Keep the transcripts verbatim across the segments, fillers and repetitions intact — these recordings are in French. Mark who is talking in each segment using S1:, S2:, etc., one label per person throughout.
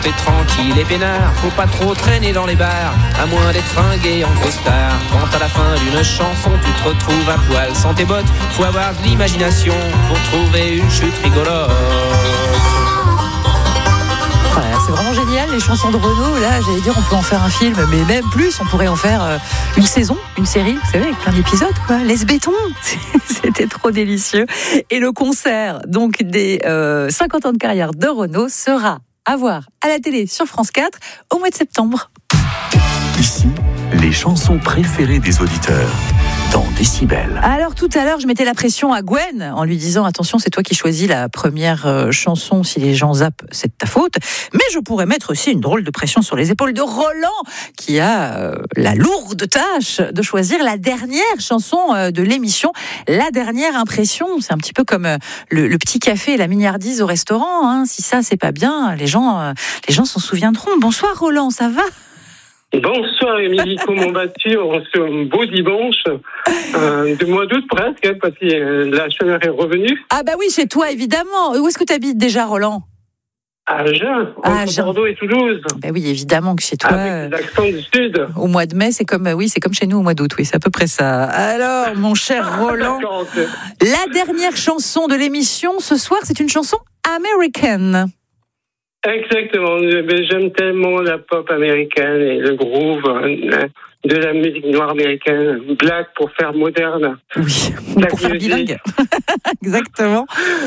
S1: t'es tranquille et peinard, faut pas trop traîner dans les bars, à moins d'être fringué en costard. Quand à la fin d'une chanson tu te retrouves à poil sans tes bottes, faut avoir de l'imagination pour trouver une chute rigolote.
S2: Voilà, c'est vraiment génial les chansons de Renaud. Là, j'allais dire, on peut en faire un film, mais même plus, on pourrait en faire euh, une saison, une série, vous savez, avec plein d'épisodes, quoi. Laisse béton, c'était trop délicieux. Et le concert, donc des euh, cinquante ans de carrière de Renaud, sera à voir à la télé sur France quatre au mois de septembre.
S3: Ici, les chansons préférées des auditeurs. Dans Décibel.
S2: Alors tout à l'heure, je mettais la pression à Gwen en lui disant attention, c'est toi qui choisis la première euh, chanson. Si les gens zappent, c'est de ta faute. Mais je pourrais mettre aussi une drôle de pression sur les épaules de Roland, qui a euh, la lourde tâche de choisir la dernière chanson euh, de l'émission, la dernière impression. C'est un petit peu comme euh, le, le petit café et la mignardise au restaurant. Hein. Si ça, c'est pas bien, les gens, euh, les gens s'en souviendront. Bonsoir Roland, ça va ?
S4: Bonsoir Émilie, comment vas-tu en ce beau dimanche euh, de mois d'août presque, hein, parce que euh, la chaleur est revenue.
S2: Ah bah oui, chez toi évidemment. Où est-ce que tu habites déjà, Roland ?
S4: À Agen, entre
S2: Agen.
S4: Bordeaux et Toulouse.
S2: Ben oui, évidemment que chez toi.
S4: Avec l'accent du sud.
S2: Au mois de mai, c'est comme oui, c'est comme chez nous au mois d'août. Oui, c'est à peu près ça. Alors, mon cher Roland, la dernière chanson de l'émission ce soir, c'est une chanson américaine.
S4: Exactement. J'aime tellement la pop américaine et le groove de la musique noire américaine. Black pour faire moderne.
S2: Oui,
S4: Black
S2: pour faire
S4: music.
S2: bilingue. Exactement.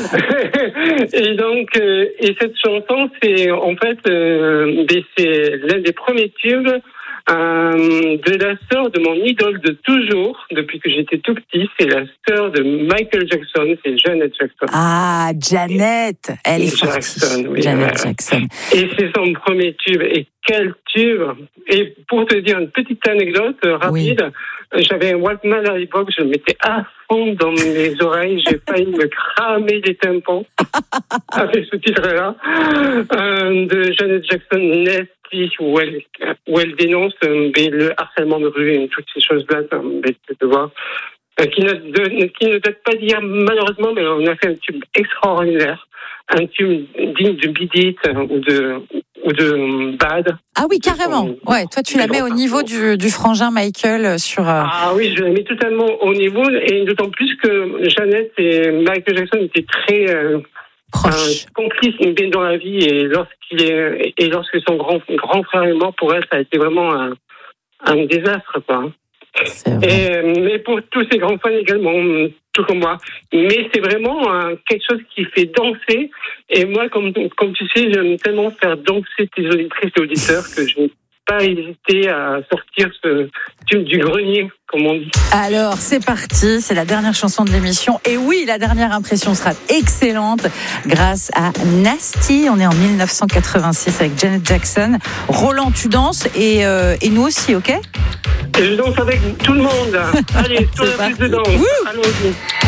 S4: Et donc, euh, et cette chanson, c'est en fait, euh, c'est l'un des premiers tubes euh, de la sœur de mon idole de toujours, depuis que j'étais tout petit. C'est la sœur de Michael Jackson, c'est Janet Jackson.
S2: Ah, Janet, elle est
S4: Jackson,
S2: forte.
S4: oui,
S2: Janet
S4: ouais.
S2: Jackson.
S4: Et c'est son premier tube. Et quel tube! Et pour te dire une petite anecdote euh, rapide, oui. J'avais un Walkman à l'époque, je le mettais à fond dans mes oreilles, j'ai failli me cramer les tympans avec ce titre-là euh, de Janet Jackson, Nasty, où elle, où elle dénonce euh, le harcèlement de rue et toutes ces choses-là, de voir. Euh, qui, ne, de, qui ne date pas d'hier, malheureusement, mais on a fait un tube extraordinaire, un tube digne de Beat It ou de, ou de Bad.
S2: Ah oui, carrément. Ouais, toi tu la mets au niveau du, du frangin Michael sur. Euh...
S4: Ah oui, je la mets totalement au niveau, et d'autant plus que Janet et Michael Jackson étaient très euh,
S2: proches,
S4: euh, complices dans la vie, et lorsqu'il est et lorsque son grand grand frère est mort, pour elle, ça a été vraiment un, un désastre, quoi. Et, mais pour tous ces grands fans également, tout comme moi. Mais c'est vraiment euh, quelque chose qui fait danser. Et moi, comme, comme tu sais, j'aime tellement faire danser tes auditrices et auditeurs que je n'ai pas hésité à sortir ce tube du grenier, comme on dit.
S2: Alors, c'est parti. C'est la dernière chanson de l'émission. Et oui, la dernière impression sera excellente grâce à Nasty. On est en dix-neuf cent quatre-vingt-six avec Janet Jackson. Roland, tu danses et, euh, et nous aussi, ok ?
S4: Et je danse avec tout le monde. Allez, tout le monde dedans. Allons-y.